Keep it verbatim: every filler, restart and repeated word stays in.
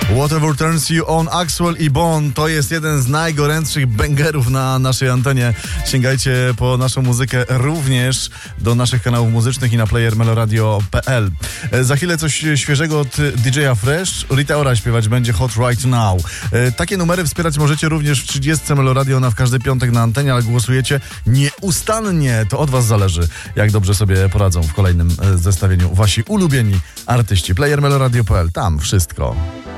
Whatever Turns You On, Axwell i Bon, to jest jeden z najgorętszych bangerów na naszej antenie. Sięgajcie po naszą muzykę również do naszych kanałów muzycznych i na player meloradio kropka p l. Za chwilę coś świeżego od D J a Fresh. Rita Ora śpiewać będzie Hot Right Now. Takie numery wspierać możecie również w trzydziestce Meloradio na w każdy piątek na antenie, ale głosujecie nieustannie. To od was zależy, jak dobrze sobie poradzą w kolejnym zestawieniu wasi ulubieni artyści. player meloradio kropka p l. Tam wszystko.